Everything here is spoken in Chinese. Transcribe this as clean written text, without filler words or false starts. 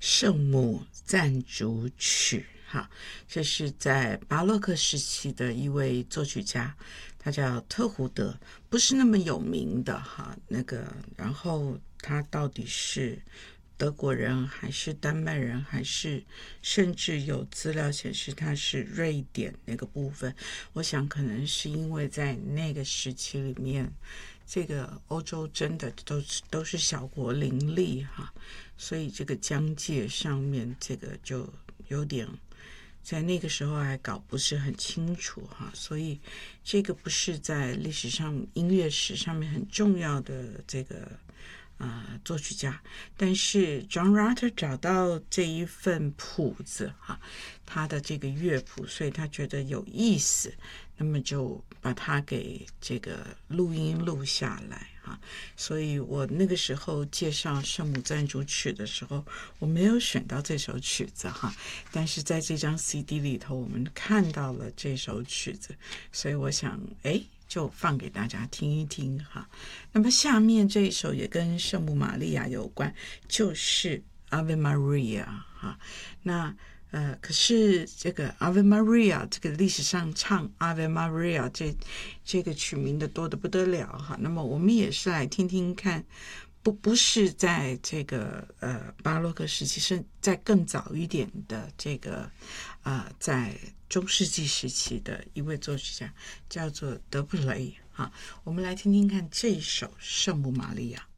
圣母赞主曲哈，这是在巴洛克时期的一位作曲家，他叫特胡德，不是那么有名的哈。然后他到底是德国人还是丹麦人，还是甚至有资料显示他是瑞典那个部分，我想可能是因为在那个时期里面，这个欧洲真的都是小国林立哈，所以这个疆界上面这个就有点在那个时候还搞不是很清楚哈，所以这个不是在历史上音乐史上面很重要的这个作曲家，但是 John Rutter 找到这一份谱子哈，他的这个乐谱，所以他觉得有意思，那么就把它给这个录音录下来哈。所以我那个时候介绍圣母赞主曲的时候，我没有选到这首曲子哈，但是在这张 CD 里头我们看到了这首曲子，所以我想就放给大家听一听哈。那么下面这一首也跟圣母玛利亚有关，就是 Ave Maria 哈。那可是这个 Ave Maria 这个历史上唱 Ave Maria 这个曲名的多得不得了哈。那么我们也是来听听看，不是在这个巴洛克时期，是在更早一点的这个在中世纪时期的一位作曲家叫做德布雷哈。我们来听听看这一首圣母玛利亚。